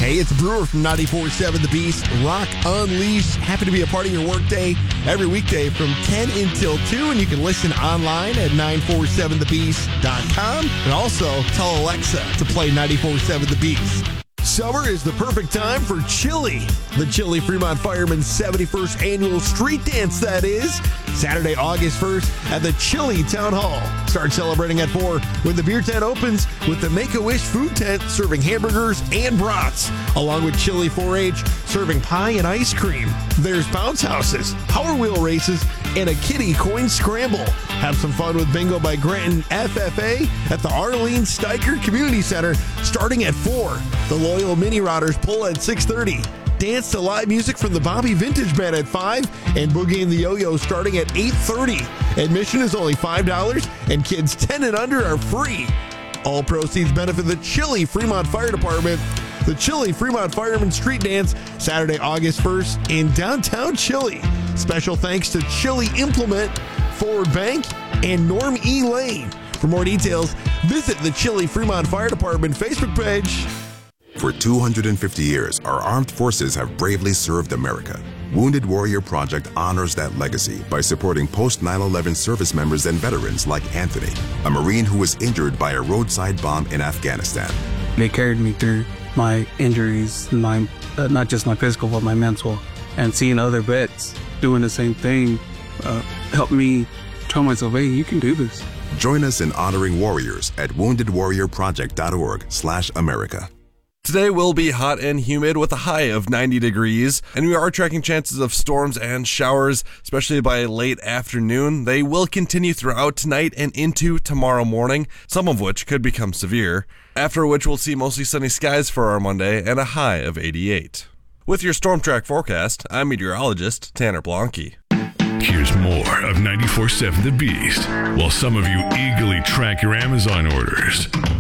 Hey, it's Brewer from 94.7 The Beast. Rock Unleashed. Happy to be a part of your workday every weekday from 10 until 2. And you can listen online at 947thebeast.com. And also tell Alexa to play 94.7 The Beast. Summer is the perfect time for Chili. The Chili Fremont Firemen's 71st Annual Street Dance, that is. Saturday, August 1st at the Chili Town Hall. Start celebrating at 4 when the beer tent opens with the Make-A-Wish food tent serving hamburgers and brats, along with Chili 4-H serving pie and ice cream. There's bounce houses, Power Wheel races, and a kiddie coin scramble. Have some fun with Bingo by Granton FFA at the Arlene Steiker Community Center starting at 4. The Loyal Mini Rodders pull at 6:30. Dance to live music from the Bobby Vintage Band at 5 and Boogie and the Yo-Yo starting at 8:30. Admission is only $5 and kids 10 and under are free. All proceeds benefit the Chili Fremont Fire Department. The Chili Fremont Fireman Street Dance, Saturday, August 1st in downtown Chili. Special thanks to Chili Implement, Forward Bank, and Norm E. Lane. For more details, visit the Chili Fremont Fire Department Facebook page. For 250 years, our armed forces have bravely served America. Wounded Warrior Project honors that legacy by supporting post-9/11 service members and veterans like Anthony, a Marine who was injured by a roadside bomb in Afghanistan. They carried me through my injuries, not just my physical, but my mental. And seeing other vets doing the same thing helped me tell myself, hey, you can do this. Join us in honoring warriors at woundedwarriorproject.org/America. Today will be hot and humid with a high of 90 degrees, and we are tracking chances of storms and showers, especially by late afternoon. They will continue throughout tonight and into tomorrow morning, some of which could become severe, after which we'll see mostly sunny skies for our Monday and a high of 88. With your Storm Track forecast, I'm meteorologist Tanner Blanke. Here's more of 94.7 The Beast, while some of you eagerly track your Amazon orders.